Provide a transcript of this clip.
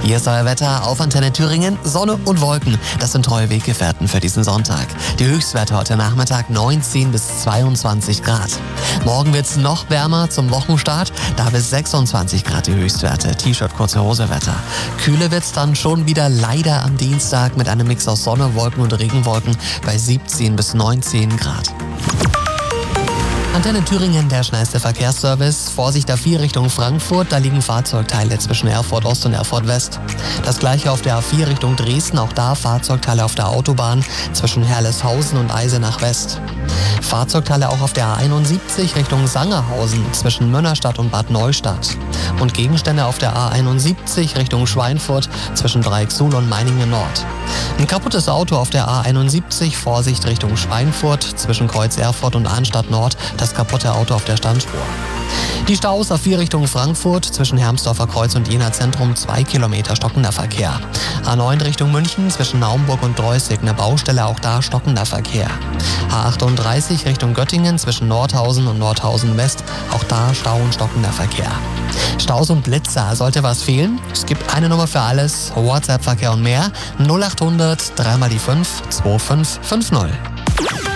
Hier ist euer Wetter auf Antenne Thüringen. Sonne und Wolken, das sind treue Weggefährten für diesen Sonntag. Die Höchstwerte heute Nachmittag 19 bis 22 Grad. Morgen wird es noch wärmer zum Wochenstart, da bis 26 Grad die Höchstwerte. T-Shirt, kurze Hose Wetter. Kühle wird's dann schon wieder leider am Dienstag mit einem Mix aus Sonne, Wolken und Regenwolken bei 17 bis 19 Grad. Antenne Thüringen, der schnellste Verkehrsservice. Vorsicht A4 Richtung Frankfurt, da liegen Fahrzeugteile zwischen Erfurt Ost und Erfurt West. Das gleiche auf der A4 Richtung Dresden, auch da Fahrzeugteile auf der Autobahn zwischen Herleshausen und Eisenach West. Fahrzeugteile auch auf der A71 Richtung Sangerhausen zwischen Mönnerstadt und Bad Neustadt. Und Gegenstände auf der A71 Richtung Schweinfurt zwischen Dreiecksuhl und Meiningen Nord. Ein kaputtes Auto auf der A71, Vorsicht Richtung Schweinfurt zwischen Kreuz Erfurt und Arnstadt Nord, das kaputte Auto auf der Standspur. Die Staus A4 Richtung Frankfurt zwischen Hermsdorfer Kreuz und Jena Zentrum 2 Kilometer stockender Verkehr. A9 Richtung München zwischen Naumburg und Dreußig eine Baustelle, auch da stockender Verkehr. A38 Richtung Göttingen zwischen Nordhausen und Nordhausen West, auch da Stau und stockender Verkehr. Staus und Blitzer, sollte was fehlen? Es gibt eine Nummer für alles, WhatsApp-Verkehr und mehr, 0800 3 mal die 5 2550.